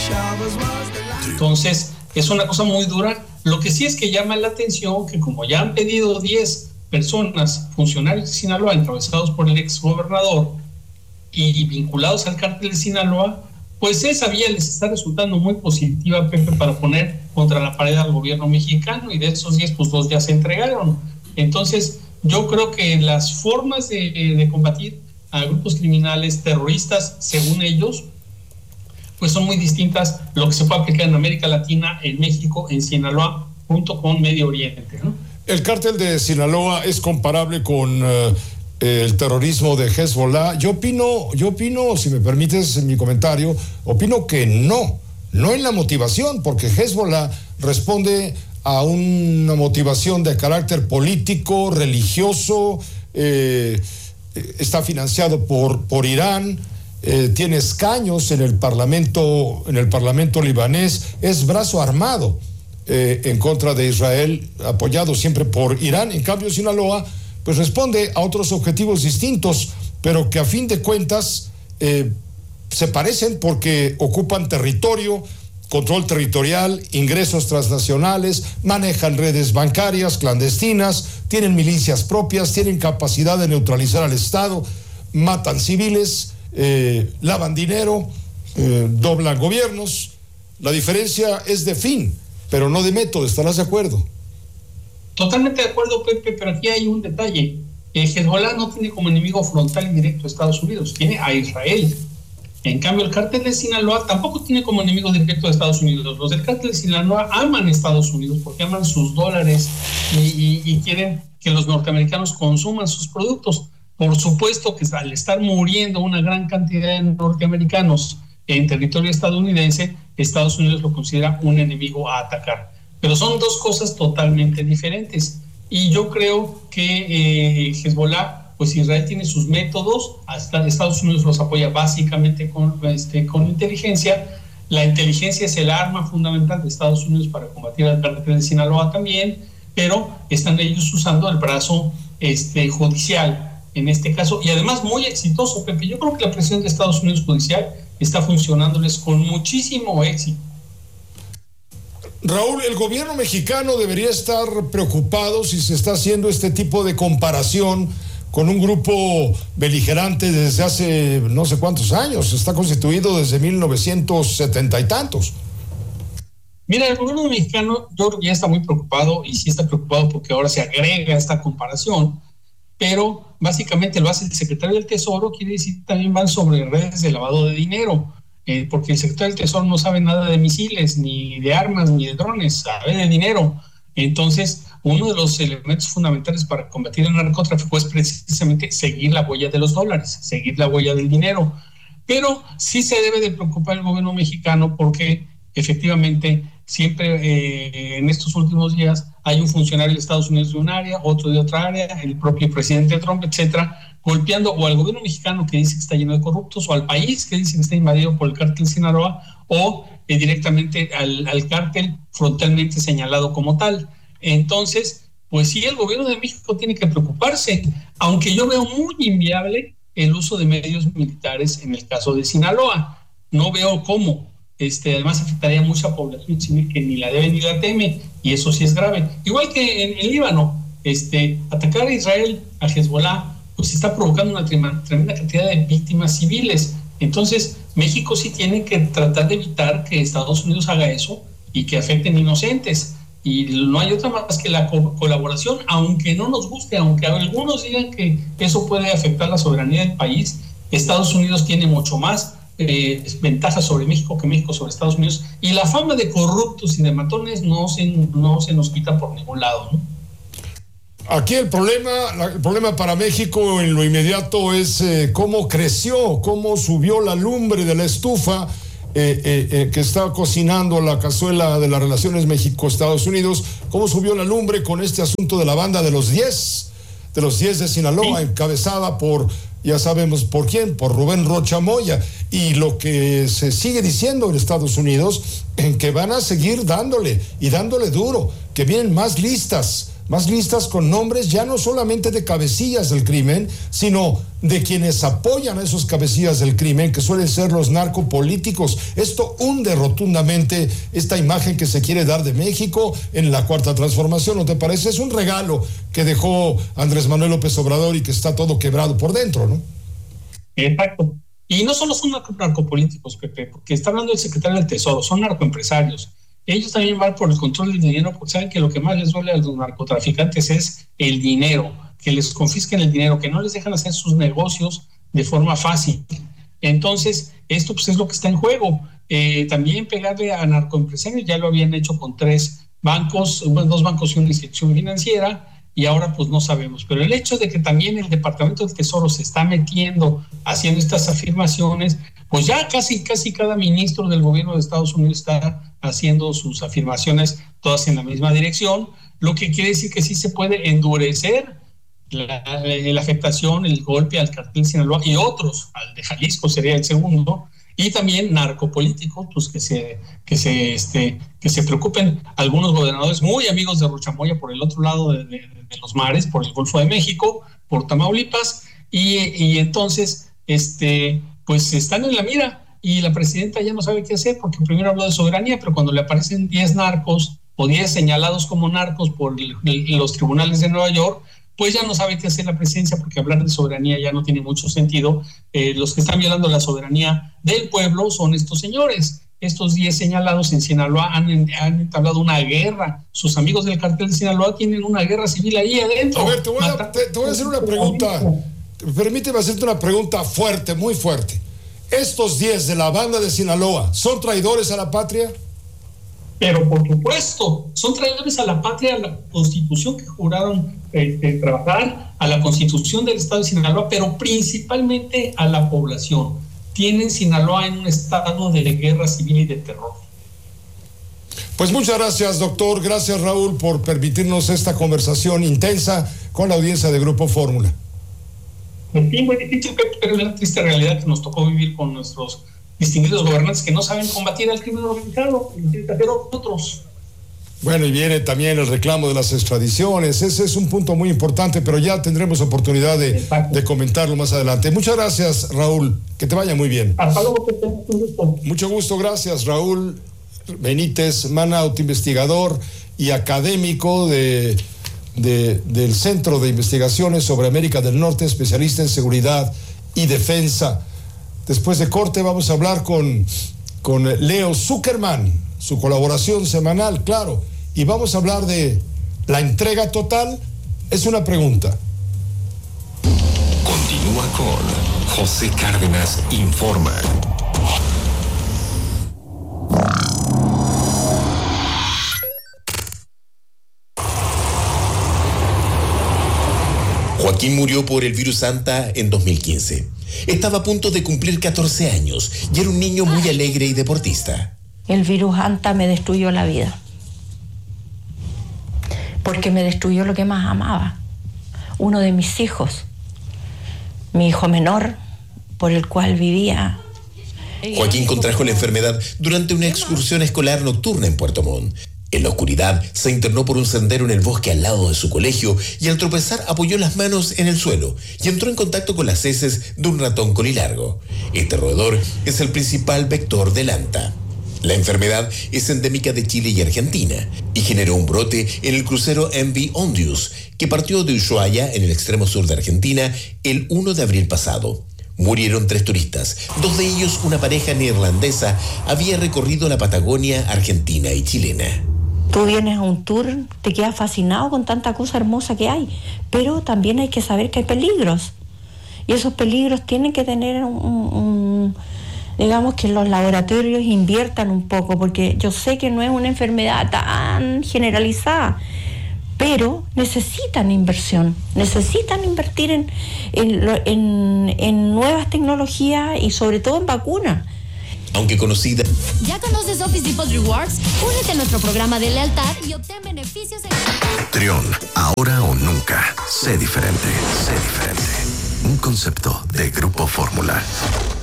Entonces, es una cosa muy dura. Lo que sí es que llama la atención que como ya han pedido 10 personas, funcionarios de Sinaloa, encabezados por el exgobernador y vinculados al cártel de Sinaloa, pues esa vía les está resultando muy positiva, Pepe, para poner contra la pared al gobierno mexicano, y de esos 10, pues 2 ya se entregaron. Entonces, yo creo que las formas de combatir a grupos criminales terroristas, según ellos, pues son muy distintas lo que se puede aplicar en América Latina, en México, en Sinaloa, junto con Medio Oriente, ¿no? El cártel de Sinaloa es comparable con el terrorismo de Hezbollah. Yo opino, si me permites en mi comentario, opino que no en la motivación, porque Hezbollah responde a una motivación de carácter político, religioso, está financiado por Irán, tiene escaños en el parlamento libanés, es brazo armado en contra de Israel, apoyado siempre por Irán. En cambio, Sinaloa pues responde a otros objetivos distintos, pero que a fin de cuentas se parecen porque ocupan territorio, control territorial, ingresos transnacionales, manejan redes bancarias clandestinas, tienen milicias propias, tienen capacidad de neutralizar al Estado, matan civiles, lavan dinero, doblan gobiernos. La diferencia es de fin, pero no de método. ¿Estarás de acuerdo? Totalmente de acuerdo, Pepe, pero aquí hay un detalle. Hezbollah no tiene como enemigo frontal y directo a Estados Unidos, tiene a Israel. En cambio, el cártel de Sinaloa tampoco tiene como enemigo directo a Estados Unidos. Los del cártel de Sinaloa aman a Estados Unidos porque aman sus dólares y quieren que los norteamericanos consuman sus productos. Por supuesto que al estar muriendo una gran cantidad de norteamericanos en territorio estadounidense, Estados Unidos lo considera un enemigo a atacar. Pero son dos cosas totalmente diferentes. Y yo creo que Hezbollah, pues Israel tiene sus métodos, hasta Estados Unidos los apoya básicamente con inteligencia. La inteligencia es el arma fundamental de Estados Unidos para combatir al cártel de Sinaloa también, pero están ellos usando el brazo judicial en este caso, y además muy exitoso, Pepe. Yo creo que la presión de Estados Unidos judicial está funcionándoles con muchísimo éxito. Raúl, el gobierno mexicano debería estar preocupado si se está haciendo este tipo de comparación con un grupo beligerante desde hace no sé cuántos años. Está constituido desde 1970 y tantos. Mira, el gobierno mexicano yo creo que ya está muy preocupado, y sí está preocupado porque ahora se agrega esta comparación, pero básicamente lo hace el secretario del Tesoro. Quiere decir que también van sobre redes de lavado de dinero, porque el secretario del Tesoro no sabe nada de misiles, ni de armas, ni de drones, sabe de dinero. Entonces, uno de los elementos fundamentales para combatir el narcotráfico es precisamente seguir la huella de los dólares, seguir la huella del dinero. Pero sí se debe de preocupar el gobierno mexicano porque efectivamente siempre en estos últimos días hay un funcionario de Estados Unidos de un área, otro de otra área, el propio presidente Trump, etcétera, golpeando o al gobierno mexicano que dice que está lleno de corruptos, o al país que dice que está invadido por el cártel Sinaloa, o directamente al cártel frontalmente señalado como tal. Entonces, pues sí, el gobierno de México tiene que preocuparse, aunque yo veo muy inviable el uso de medios militares en el caso de Sinaloa. No veo cómo. Además afectaría a mucha población civil que ni la debe ni la teme, y eso sí es grave. Igual que en Líbano, atacar a Israel, a Hezbollah, pues está provocando una tremenda cantidad de víctimas civiles. Entonces, México sí tiene que tratar de evitar que Estados Unidos haga eso y que afecten inocentes. Y no hay otra más que la colaboración, aunque no nos guste, aunque algunos digan que eso puede afectar la soberanía del país. Estados Unidos tiene mucho más ventajas sobre México que México sobre Estados Unidos, y la fama de corruptos y de matones no se nos quita por ningún lado, ¿no? Aquí el problema para México en lo inmediato es cómo creció, cómo subió la lumbre de la estufa que está cocinando la cazuela de las relaciones México-Estados Unidos, cómo subió la lumbre con este asunto de la banda de los 10 de Sinaloa, ¿sí? Encabezada por, ya sabemos por quién, por Rubén Rocha Moya, y lo que se sigue diciendo en Estados Unidos, en que van a seguir dándole duro, que vienen más listas más listas con nombres ya no solamente de cabecillas del crimen, sino de quienes apoyan a esos cabecillas del crimen, que suelen ser los narcopolíticos. Esto hunde rotundamente esta imagen que se quiere dar de México en la Cuarta Transformación, ¿no te parece? Es un regalo que dejó Andrés Manuel López Obrador y que está todo quebrado por dentro, ¿no? Exacto. Y no solo son narcopolíticos, Pepe, porque está hablando el secretario del Tesoro, son narcoempresarios. Ellos también van por el control del dinero, porque saben que lo que más les duele a los narcotraficantes es el dinero, que les confisquen el dinero, que no les dejan hacer sus negocios de forma fácil. Entonces, esto pues es lo que está en juego. También pegarle a narcoempresarios, ya lo habían hecho con 3 bancos, 2 bancos y una institución financiera, y ahora pues no sabemos. Pero el hecho de que también el Departamento del Tesoro se está metiendo, haciendo estas afirmaciones, pues ya casi cada ministro del gobierno de Estados Unidos está haciendo sus afirmaciones todas en la misma dirección, lo que quiere decir que sí se puede endurecer la afectación, el golpe al cartel Sinaloa y otros, al de Jalisco sería el segundo, y también narcopolíticos, pues que se preocupen algunos gobernadores muy amigos de Rochamoya por el otro lado de los mares, por el Golfo de México, por Tamaulipas, y entonces pues están en la mira, y la presidenta ya no sabe qué hacer, porque primero habló de soberanía, pero cuando le aparecen 10 narcos o 10 señalados como narcos por los tribunales de Nueva York, pues ya no sabe qué hacer la presidencia, porque hablar de soberanía ya no tiene mucho sentido. Los que están violando la soberanía del pueblo son estos señores. Estos 10 señalados en Sinaloa han entablado una guerra. Sus amigos del cartel de Sinaloa tienen una guerra civil ahí adentro. A ver, te voy a hacer una pregunta. Permíteme hacerte una pregunta fuerte, muy fuerte. ¿Estos 10 de la banda de Sinaloa son traidores a la patria? Pero por supuesto, son traidores a la patria, a la Constitución que juraron trabajar, a la Constitución del Estado de Sinaloa, pero principalmente a la población. Tienen Sinaloa en un estado de guerra civil y de terror. Pues muchas gracias, doctor. Gracias, Raúl, por permitirnos esta conversación intensa con la audiencia de Grupo Fórmula. Sí, muy difícil, pero es la triste realidad que nos tocó vivir con nuestros distinguidos gobernantes que no saben combatir al crimen organizado, y tienen que hacer otros. Bueno, y viene también el reclamo de las extradiciones. Ese es un punto muy importante, pero ya tendremos oportunidad de comentarlo más adelante. Muchas gracias, Raúl. Que te vaya muy bien. Hasta luego, que tengas un gusto. Mucho gusto, gracias, Raúl Benítez Manaut, investigador y académico del Centro de Investigaciones sobre América del Norte, especialista en seguridad y defensa. Después de corte vamos a hablar con Leo Zuckerman, su colaboración semanal, claro, y vamos a hablar de la entrega total. Es una pregunta. Continúa con José Cárdenas Informa. Joaquín murió por el virus Anta en 2015. Estaba a punto de cumplir 14 años y era un niño muy alegre y deportista. El virus Anta me destruyó la vida, porque me destruyó lo que más amaba, uno de mis hijos, mi hijo menor, por el cual vivía. Joaquín contrajo la enfermedad durante una excursión escolar nocturna en Puerto Montt. En la oscuridad, se internó por un sendero en el bosque al lado de su colegio y al tropezar apoyó las manos en el suelo y entró en contacto con las heces de un ratón colilargo. Este roedor es el principal vector del Anta. La enfermedad es endémica de Chile y Argentina y generó un brote en el crucero MV Ondius, que partió de Ushuaia, en el extremo sur de Argentina, el 1 de abril pasado. Murieron 3 turistas, 2 de ellos una pareja neerlandesa, había recorrido la Patagonia argentina y chilena. Tú vienes a un tour, te quedas fascinado con tanta cosa hermosa que hay, pero también hay que saber que hay peligros. Y esos peligros tienen que tener digamos que los laboratorios inviertan un poco, porque yo sé que no es una enfermedad tan generalizada, pero necesitan inversión, necesitan invertir en nuevas tecnologías y sobre todo en vacunas. Aunque conocida. ¿Ya conoces Office Depot Rewards? Únete a nuestro programa de lealtad y obtén beneficios en... Trión, ahora o nunca. Sé diferente, sé diferente. Un concepto de Grupo Fórmula.